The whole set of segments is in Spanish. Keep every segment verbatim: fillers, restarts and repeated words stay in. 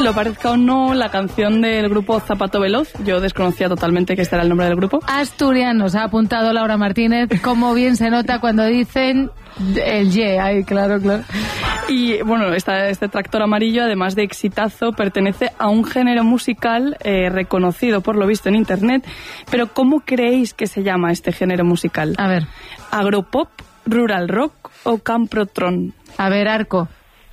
lo parezca o no, la canción del grupo Zapato Veloz. Yo desconocía totalmente que este era el nombre del grupo. Asturianos, ha apuntado Laura Martínez. Cómo bien se nota cuando dicen el ye. Ay, claro, claro. Y bueno, esta, este tractor amarillo, además de exitazo, pertenece a un género musical eh, reconocido por lo visto en internet. Pero ¿cómo creéis que se llama este género musical? A ver. ¿Agropop, rural rock o camprotron? A ver, Arco.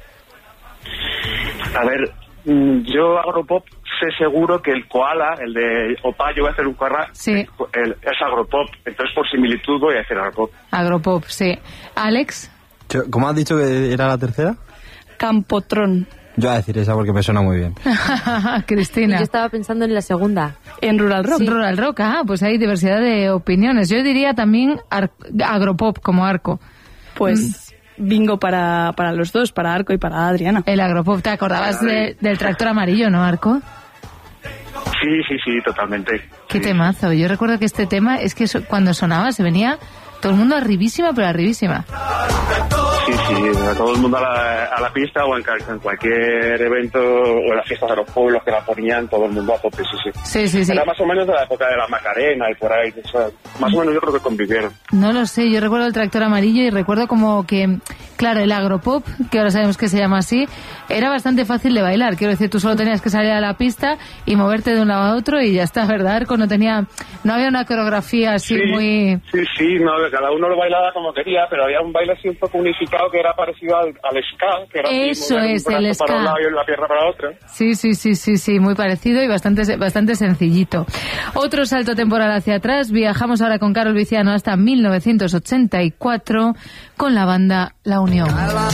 A ver, yo agropop sé seguro que el koala, el de Opa, yo voy a hacer un koala, sí. el, es agropop. Entonces, por similitud, voy a decir agropop. Agropop, sí. ¿Alex? ¿Cómo has dicho que era la tercera? Campotron. Yo voy a decir esa porque me suena muy bien. Cristina. Yo estaba pensando en la segunda. En rural rock. Sí. Rural rock, ah, pues hay diversidad de opiniones. Yo diría también ar- agropop como Arco. Pues mm. bingo para, para los dos, para Arco y para Adriana. El agropop, ¿te acordabas de, del tractor amarillo, no, Arco? Sí, sí, sí, totalmente. Qué sí. temazo. Yo recuerdo que este tema es que so, cuando sonaba se venía todo el mundo arribísima, pero arribísima. Sí, sí, todo el mundo a la, a la pista o en, en cualquier evento o en las fiestas de los pueblos que la ponían, todo el mundo a tope, sí, sí. Sí, sí, sí. Era más o menos de la época de la Macarena y por ahí, o sea, más o menos yo creo que convivieron. No lo sé, yo recuerdo el tractor amarillo y recuerdo como que, claro, el agropop, que ahora sabemos que se llama así, era bastante fácil de bailar. Quiero decir, tú solo tenías que salir a la pista y moverte de un lado a otro y ya está, ¿verdad, Arco? No tenía, no había una coreografía así sí, muy... Sí, sí, no, cada uno lo bailaba como quería, pero había un baile así un poco unificado que era parecido al, al ska, que era Eso así, es, un el ska. para un lado y la pierna para otro. Sí, sí, sí, sí, sí, muy parecido y bastante, bastante sencillito. Otro salto temporal hacia atrás, viajamos ahora con Carol Viciano hasta mil novecientos ochenta y cuatro con la banda La Unión.